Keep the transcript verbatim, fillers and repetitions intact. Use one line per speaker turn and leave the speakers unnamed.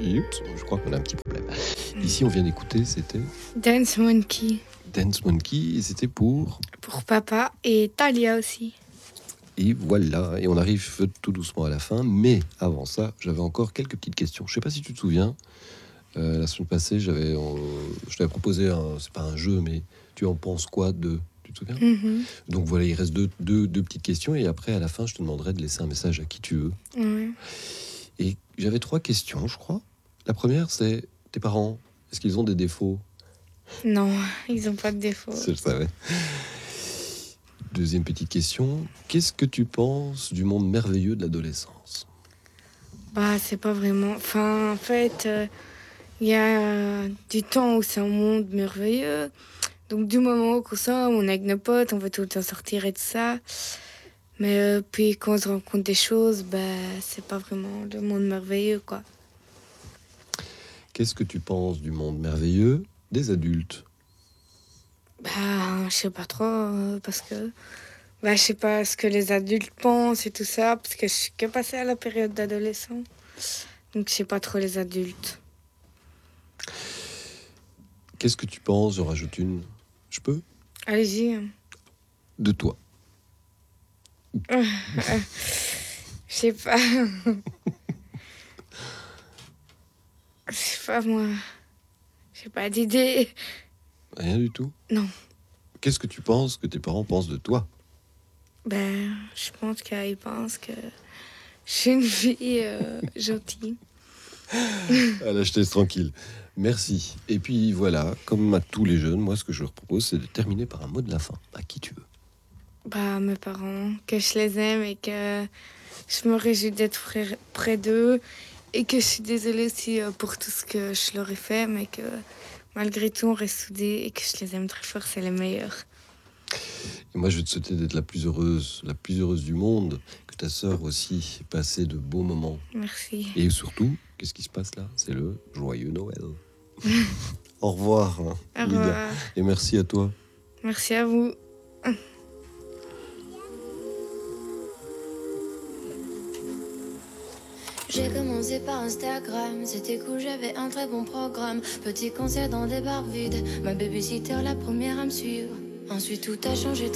Oups, je crois qu'on a un petit problème. Ici, on vient d'écouter, c'était
Dance Monkey.
Dance Monkey, et c'était pour...
Pour papa et Talia aussi.
Et voilà, et on arrive tout doucement à la fin, mais avant ça, j'avais encore quelques petites questions. Je sais pas si tu te souviens, euh, la semaine passée, j'avais, euh, je t'avais proposé, un, c'est pas un jeu, mais tu en penses quoi de... Tu te souviens?
Mm-hmm.
Donc voilà, il reste deux, deux, deux petites questions, et après, à la fin, je te demanderai de laisser un message à qui tu veux.
Ouais.
Et j'avais trois questions, je crois. La première, c'est tes parents, est-ce qu'ils ont des défauts?
Non, ils ont pas de défaut.
Je le savais. Deuxième petite question, qu'est-ce que tu penses du monde merveilleux de l'adolescence?
Bah, c'est pas vraiment... Enfin, en fait, il euh, y a euh, du temps où c'est un monde merveilleux. Donc, du moment où ça, on est avec nos potes, on veut tout le temps sortir et tout ça. Mais euh, puis, quand on se rend compte des choses, bah, c'est pas vraiment le monde merveilleux, quoi.
Qu'est-ce que tu penses du monde merveilleux des adultes?
Bah, je sais pas trop, euh, parce que... Bah, je sais pas ce que les adultes pensent et tout ça, parce que je suis que passée à la période d'adolescent. Donc, je sais pas trop les adultes.
Qu'est-ce que tu penses? Je rajoute une. Je peux?
Allez-y.
De toi.
Je sais pas. Je sais pas, moi. J'ai pas d'idée.
Rien du tout?
Non.
Qu'est-ce que tu penses que tes parents pensent de toi?
Ben, je pense qu'ils pensent que je suis une fille euh, gentille.
Allez, je te laisse tranquille. Merci. Et puis voilà, comme à tous les jeunes, moi, ce que je leur propose, c'est de terminer par un mot de la fin. À qui tu veux?
Bah, mes parents, que je les aime et que je me réjouis d'être près d'eux. Et que je suis désolée aussi pour tout ce que je leur ai fait, mais que malgré tout, on reste soudés et que je les aime très fort, c'est les meilleurs.
Et moi, je vais te souhaiter d'être la plus heureuse, la plus heureuse du monde, que ta sœur aussi ait passé de beaux moments.
Merci.
Et surtout, qu'est-ce qui se passe là? C'est le joyeux Noël. Au revoir,
Au revoir.
Lydia. Et merci à toi.
Merci à vous.
J'ai commencé par Instagram, c'était cool, j'avais un très bon programme. Petit concert dans des bars vides, ma babysitter la première à me suivre. Ensuite tout a changé.